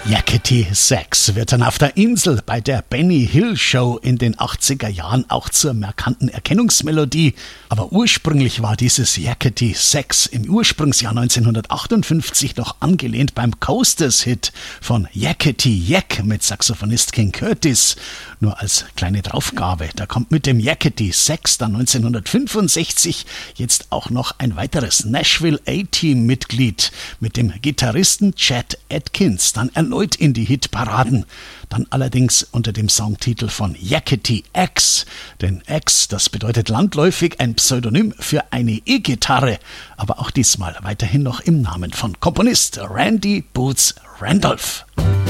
Yakety Sax wird dann auf der Insel bei der Benny Hill Show in den 80er Jahren auch zur markanten Erkennungsmelodie. Aber ursprünglich war dieses Yakety Sax im Ursprungsjahr 1958 noch angelehnt beim Coasters-Hit von Yakety Yak mit Saxophonist King Curtis. Nur als kleine Draufgabe, da kommt mit dem Yakety Sax dann 1965 jetzt auch noch ein weiteres Nashville A-Team-Mitglied mit dem Gitarristen Chet Atkins dann erneut in die Hitparaden. Dann allerdings unter dem Songtitel von Yakety X. Denn X, das bedeutet landläufig ein Pseudonym für eine E-Gitarre. Aber auch diesmal weiterhin noch im Namen von Komponist Randy Boots Randolph.